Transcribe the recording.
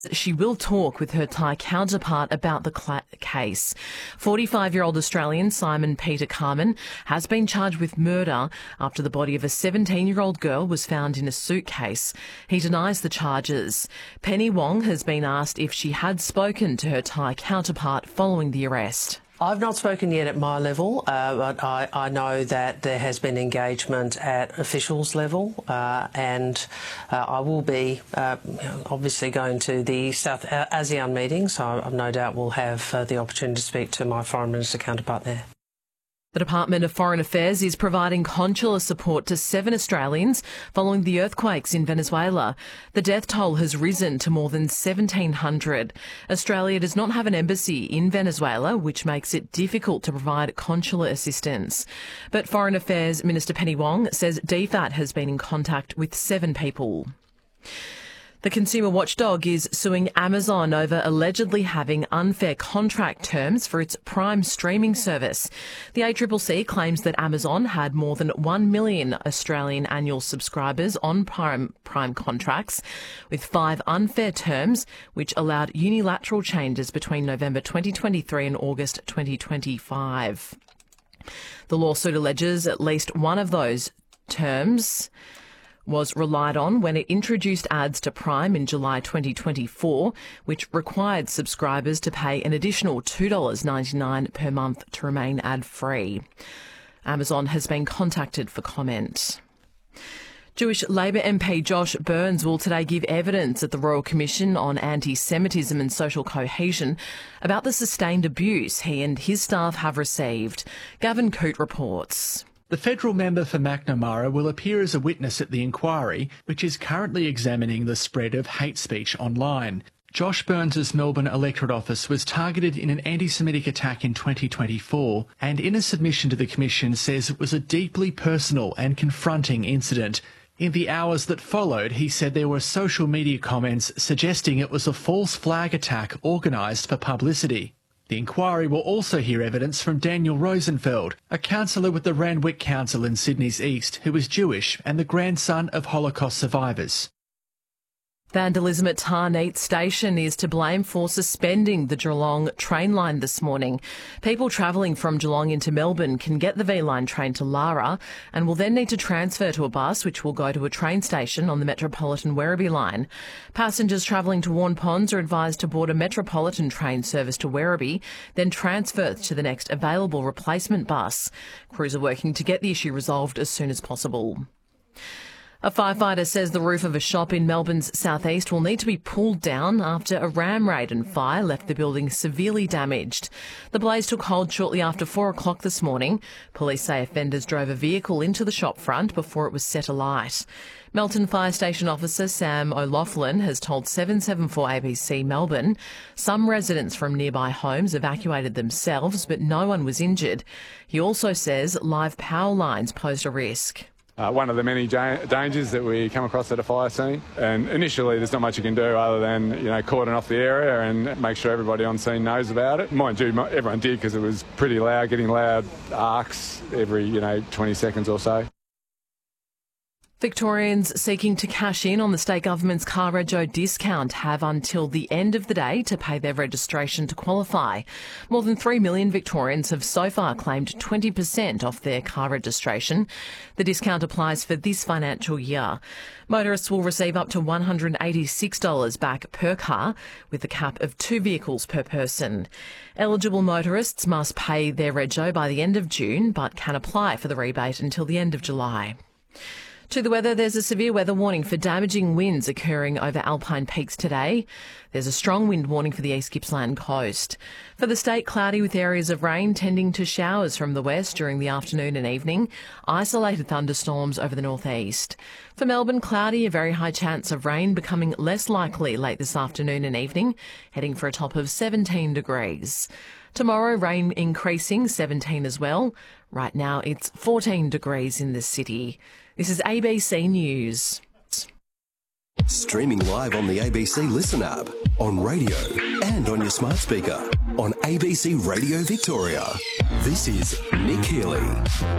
She will talk with her Thai counterpart about the case. 45-year-old Australian Simon Peter Carman has been charged with murder after the body of a 17-year-old girl was found in a suitcase. He denies the charges. Penny Wong has been asked if she had spoken to her Thai counterpart following the arrest. I've not spoken yet at my level, but I know that there has been engagement at officials level, and I will be obviously going to the South ASEAN meeting, so I no doubt will have the opportunity to speak to my Foreign Minister counterpart there. The Department of Foreign Affairs is providing consular support to 7 Australians following the earthquakes in Venezuela. The death toll has risen to more than 1,700. Australia does not have an embassy in Venezuela, which makes it difficult to provide consular assistance. But Foreign Affairs Minister Penny Wong says DFAT has been in contact with 7 people. The consumer watchdog is suing Amazon over allegedly having unfair contract terms for its Prime streaming service. The ACCC claims that Amazon had more than 1 million Australian annual subscribers on Prime contracts, with 5 unfair terms which allowed unilateral changes between November 2023 and August 2025. The lawsuit alleges at least one of those terms was relied on when it introduced ads to Prime in July 2024, which required subscribers to pay an additional $2.99 per month to remain ad-free. Amazon has been contacted for comment. Jewish Labor MP Josh Burns will today give evidence at the Royal Commission on Anti-Semitism and Social Cohesion about the sustained abuse he and his staff have received. Gavin Coote reports. The federal member for Macnamara will appear as a witness at the inquiry, which is currently examining the spread of hate speech online. Josh Burns' Melbourne electorate office was targeted in an anti-Semitic attack in 2024, and in a submission to the Commission says it was a deeply personal and confronting incident. In the hours that followed, he said there were social media comments suggesting it was a false flag attack organised for publicity. The inquiry will also hear evidence from Daniel Rosenfeld, a councillor with the Randwick Council in Sydney's East who is Jewish and the grandson of Holocaust survivors. Vandalism at Tarneet Station is to blame for suspending the Geelong train line this morning. People travelling from Geelong into Melbourne can get the V-Line train to Lara and will then need to transfer to a bus which will go to a train station on the Metropolitan Werribee line. Passengers travelling to Warn Ponds are advised to board a Metropolitan train service to Werribee, then transfer to the next available replacement bus. Crews are working to get the issue resolved as soon as possible. A firefighter says the roof of a shop in Melbourne's southeast will need to be pulled down after a ram raid and fire left the building severely damaged. The blaze took hold shortly after 4 o'clock this morning. Police say offenders drove a vehicle into the shop front before it was set alight. Melton Fire Station Officer Sam O'Loughlin has told 774 ABC Melbourne some residents from nearby homes evacuated themselves, but no one was injured. He also says live power lines posed a risk. One of the many dangers that we come across at a fire scene. And initially there's not much you can do other than, cordon off the area and make sure everybody on scene knows about it. Mind you, everyone did because it was pretty loud, getting loud arcs every, 20 seconds or so. Victorians seeking to cash in on the state government's car rego discount have until the end of the day to pay their registration to qualify. More than 3 million Victorians have so far claimed 20% off their car registration. The discount applies for this financial year. Motorists will receive up to $186 back per car, with a cap of 2 vehicles per person. Eligible motorists must pay their rego by the end of June, but can apply for the rebate until the end of July. To the weather, there's a severe weather warning for damaging winds occurring over Alpine Peaks today. There's a strong wind warning for the East Gippsland coast. For the state, cloudy with areas of rain tending to showers from the west during the afternoon and evening. Isolated thunderstorms over the northeast. For Melbourne, cloudy, a very high chance of rain becoming less likely late this afternoon and evening, heading for a top of 17 degrees. Tomorrow, rain increasing, 17 as well. Right now, it's 14 degrees in the city. This is ABC News. Streaming live on the ABC Listen app, on radio and on your smart speaker. On ABC Radio Victoria, this is Nick Healy.